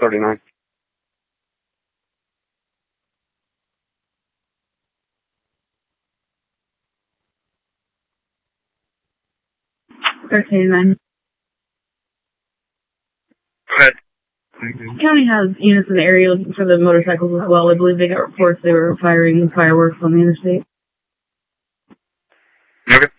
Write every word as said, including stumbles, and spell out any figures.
thirty-nine. thirteen nine. Go ahead. The county has units in the area looking for the motorcycles as well. I believe they got reports they were firing fireworks on the interstate. Okay.